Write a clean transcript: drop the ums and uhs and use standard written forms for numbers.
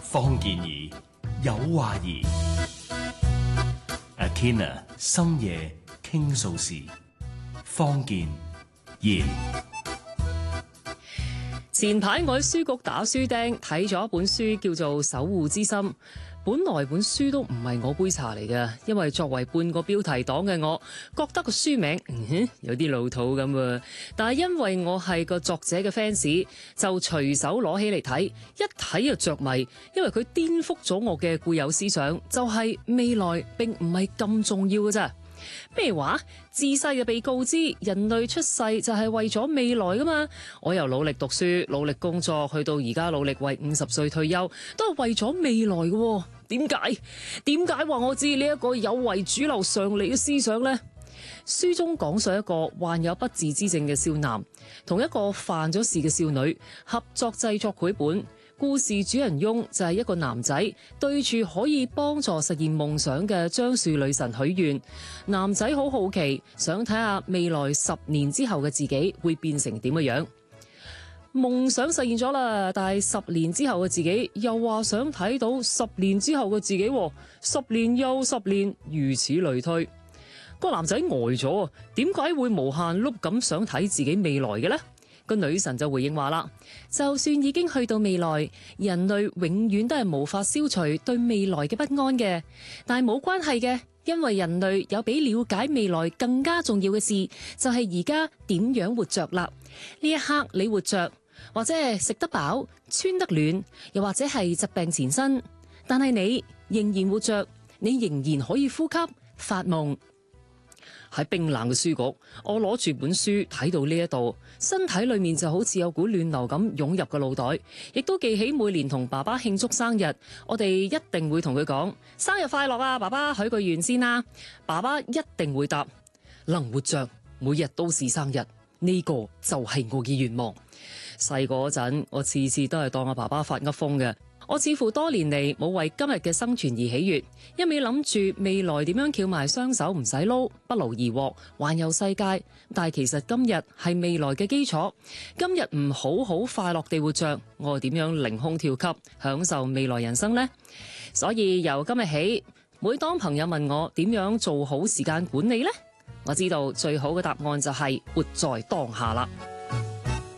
方健儀有話兒 ，Athena 深夜傾訴時，方健儀。 前排我喺書局打書釘，睇咗一本書叫做《守護之心》。本來本書都唔係我杯茶嚟嘅，因為作為半個標題黨嘅我，覺得個書名有啲老土咁喎。但係因為我係個作者嘅 fans，就隨手攞起嚟睇，一睇就着迷，因為佢顛覆咗我嘅固有思想，就係未來並唔係咁重要嘅啫。咩話？自細就被告知人類出世就係為咗未來噶嘛？我由努力讀書、努力工作，去到而家努力為50歲退休，都係為咗未來嘅。點解話我知呢一個有違主流常理嘅思想呢？書中講述一個患有不治之症嘅少男，同一個犯咗事嘅少女合作製作繪本。故事主人翁就係一個男仔，對住可以幫助實現夢想嘅樟樹女神許願。男仔好好奇，想睇下未來10年之後嘅自己會變成點嘅樣。夢想實現咗啦，但係10年之後嘅自己又話想睇到10年之後嘅自己，10年又10年，如此類推。個男仔呆咗，點解會無限碌咁想睇自己未來嘅呢？個女神就回應話啦，就算已經去到未來，人類永遠都係無法消除對未來嘅不安嘅，但係冇關係嘅，因為人類有比了解未來更加重要嘅事，就係而家點樣活着啦。呢一刻你活着，或者係食得飽、穿得暖，又或者係疾病纏身，但係你仍然活着，你仍然可以呼吸、發夢。喺冰冷嘅書局，我攞住本書睇到呢一度，身體裏面就好似有股暖流咁湧入個腦袋，亦都記起每年同爸爸慶祝生日，我哋一定會同佢講生日快樂啊！爸爸許個願先啦，爸爸一定會答能活着，每日都是生日，呢個就係我嘅願望。細個嗰陣，我次次都係當阿爸爸發噏風嘅。我似乎多年嚟冇為今日嘅生存而喜悅，一味諗住未來點樣翹埋雙手唔使撈，不勞而獲，環遊世界。但係其實今日係未來嘅基礎，今日唔好好快樂地活着，我又點樣凌空跳級享受未來人生呢？所以由今日起，每當朋友問我點樣做好時間管理呢，我知道最好嘅答案就係活在當下啦。